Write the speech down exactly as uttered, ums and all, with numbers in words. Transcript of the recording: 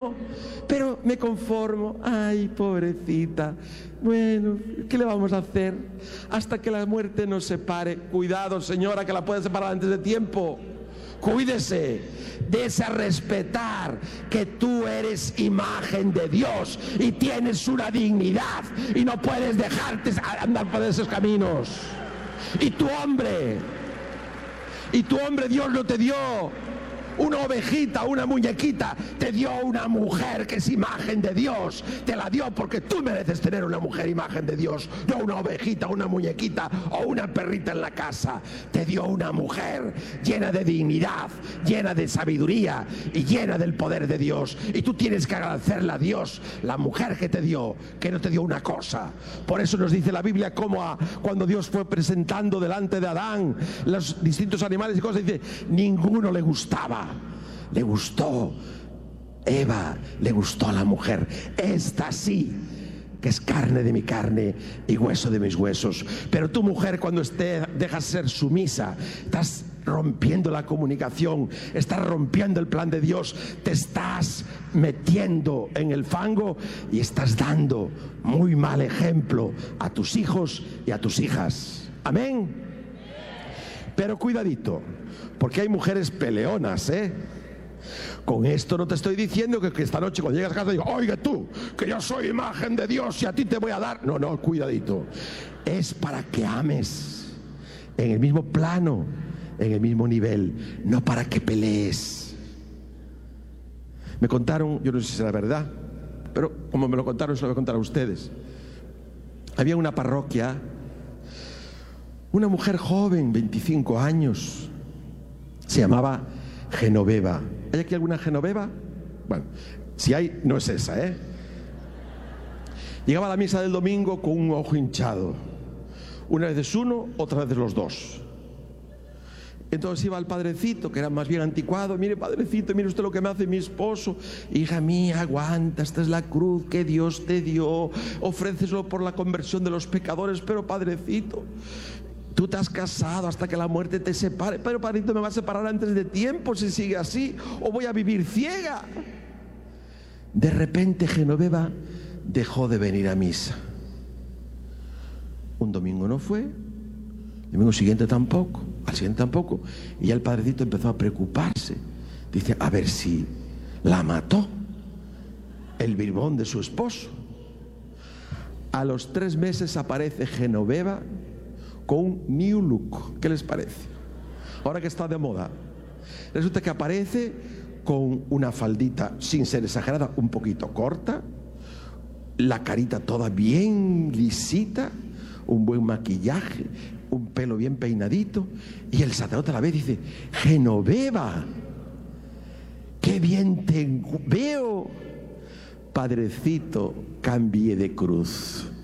no, pero me conformo. Ay, pobrecita. Bueno, ¿qué le vamos a hacer? Hasta que la muerte nos separe. Cuidado, señora, que la puede separar antes de tiempo. Cuídese, dése a respetar que tú eres imagen de Dios y tienes una dignidad y no puedes dejarte andar por esos caminos. Y tu hombre, y tu hombre Dios no te dio una ovejita, una muñequita, te dio una mujer que es imagen de Dios. Te la dio porque tú mereces tener una mujer imagen de Dios, no una ovejita, una muñequita o una perrita en la casa. Te dio una mujer llena de dignidad, llena de sabiduría y llena del poder de Dios. Y tú tienes que agradecerle a Dios la mujer que te dio, que no te dio una cosa. Por eso nos dice la Biblia cómo a, cuando Dios fue presentando delante de Adán los distintos animales y cosas, dice, ninguno le gustaba. Le gustó Eva, le gustó a la mujer. Esta sí, que es carne de mi carne y hueso de mis huesos. Pero tu mujer, cuando esté, dejas ser sumisa, estás rompiendo la comunicación, estás rompiendo el plan de Dios, te estás metiendo en el fango y estás dando muy mal ejemplo a tus hijos y a tus hijas. Amén. Pero cuidadito, porque hay mujeres peleonas, ¿eh? Con esto no te estoy diciendo que, que esta noche cuando llegas a casa digo, oiga tú, que yo soy imagen de Dios y a ti te voy a dar. No, no, cuidadito. Es para que ames en el mismo plano, en el mismo nivel, no para que pelees. Me contaron, yo no sé si será verdad, pero como me lo contaron, se lo voy a contar a ustedes. Había una parroquia, una mujer joven, veinticinco años, se llamaba Genoveva. ¿Hay aquí alguna Genoveva? Bueno, si hay, no es esa, ¿eh? Llegaba a la misa del domingo con un ojo hinchado. Una vez es uno, otra vez los dos. Entonces iba al padrecito, que era más bien anticuado. Mire, padrecito, mire usted lo que me hace mi esposo. Hija mía, aguanta, esta es la cruz que Dios te dio. Ofréceselo por la conversión de los pecadores. Pero padrecito, tú te has casado hasta que la muerte te separe. Pero padrecito, me va a separar antes de tiempo si sigue así, o voy a vivir ciega. De repente Genoveva dejó de venir a misa. Un domingo no fue, el domingo siguiente tampoco, al siguiente tampoco. Y ya el padrecito empezó a preocuparse. Dice, a ver si la mató el birbón de su esposo. A los tres meses aparece Genoveva con un new look. ¿Qué les parece? Ahora que está de moda. Resulta que aparece con una faldita, sin ser exagerada, un poquito corta, la carita toda bien lisita, un buen maquillaje, un pelo bien peinadito. Y el sacerdote a la vez dice, Genoveva, qué bien te veo. Padrecito, cambie de cruz.